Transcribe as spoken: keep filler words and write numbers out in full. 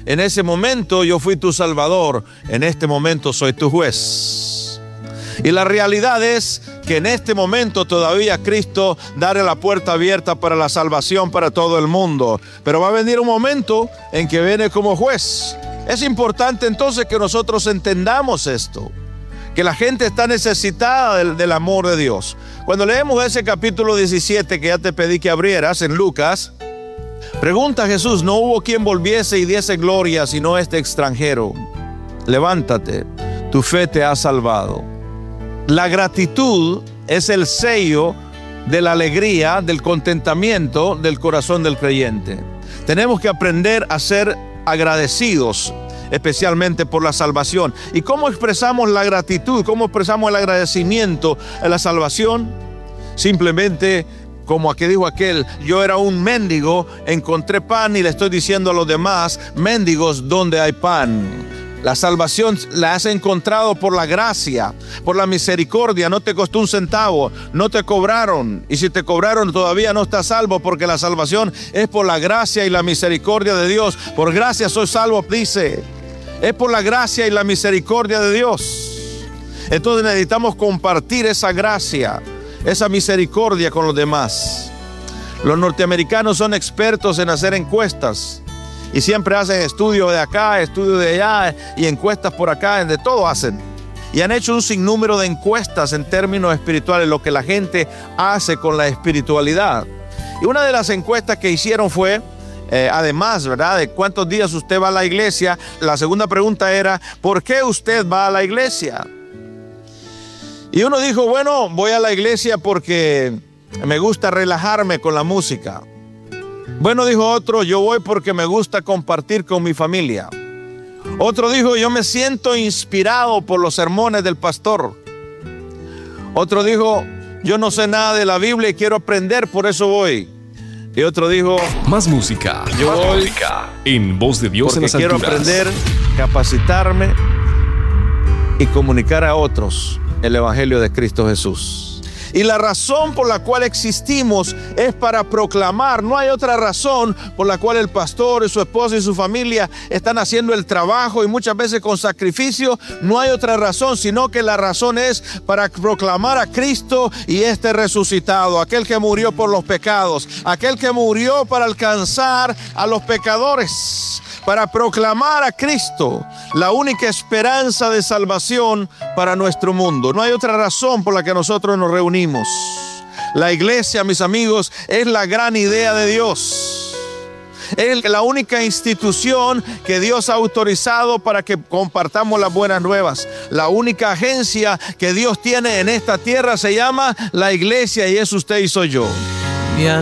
En ese momento yo fui tu salvador, en este momento soy tu juez. Y la realidad es que en este momento todavía Cristo dará la puerta abierta para la salvación para todo el mundo. Pero va a venir un momento en que viene como juez. Es importante entonces que nosotros entendamos esto, que la gente está necesitada del, del amor de Dios. Cuando leemos ese capítulo diecisiete que ya te pedí que abrieras en Lucas, pregunta a Jesús: no hubo quien volviese y diese gloria sino este extranjero. Levántate, tu fe te ha salvado. La gratitud es el sello de la alegría, del contentamiento del corazón del creyente. Tenemos que aprender a ser agradecidos, especialmente por la salvación. ¿Y cómo expresamos la gratitud? ¿Cómo expresamos el agradecimiento a la salvación? Simplemente, como aquí dijo aquel: yo era un mendigo, encontré pan y le estoy diciendo a los demás: mendigos, ¿dónde hay pan? La salvación la has encontrado por la gracia, por la misericordia. No te costó un centavo, no te cobraron. Y si te cobraron, todavía no estás salvo, porque la salvación es por la gracia y la misericordia de Dios. Por gracia soy salvo, dice. Es por la gracia y la misericordia de Dios. Entonces necesitamos compartir esa gracia, esa misericordia con los demás. Los norteamericanos son expertos en hacer encuestas. Y siempre hacen estudios de acá, estudios de allá y encuestas por acá, de todo hacen. Y han hecho un sinnúmero de encuestas en términos espirituales, lo que la gente hace con la espiritualidad. Y una de las encuestas que hicieron fue, eh, además, ¿verdad?, de cuántos días usted va a la iglesia, la segunda pregunta era: ¿por qué usted va a la iglesia? Y uno dijo: bueno, voy a la iglesia porque me gusta relajarme con la música. Bueno, dijo otro: yo voy porque me gusta compartir con mi familia. Otro dijo: yo me siento inspirado por los sermones del pastor. Otro dijo: yo no sé nada de la Biblia y quiero aprender, por eso voy. Y otro dijo: más música, yo más voy música en Voz de Dios en las porque quiero alturas. aprender, capacitarme y comunicar a otros el evangelio de Cristo Jesús. Y la razón por la cual existimos es para proclamar. No hay otra razón por la cual el pastor y su esposa y su familia están haciendo el trabajo, y muchas veces con sacrificio. No hay otra razón, sino que la razón es para proclamar a Cristo y este resucitado, aquel que murió por los pecados, aquel que murió para alcanzar a los pecadores, para proclamar a Cristo, la única esperanza de salvación para nuestro mundo. No hay otra razón por la que nosotros nos reunimos. La iglesia, mis amigos, es la gran idea de Dios. Es la única institución que Dios ha autorizado para que compartamos las buenas nuevas. La única agencia que Dios tiene en esta tierra se llama la iglesia, y es usted y soy yo.